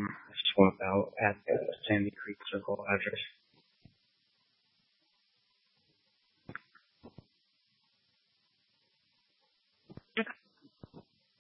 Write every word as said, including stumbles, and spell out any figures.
swap out at the Sandy Creek Circle address.